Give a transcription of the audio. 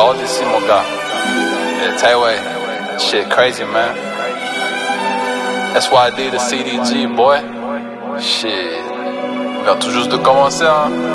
dehors d'ici, mon gars. Yeah, Tayway. Shit crazy, man. SYD de CDG, boy. Shit. On vient tout juste de commencer, hein.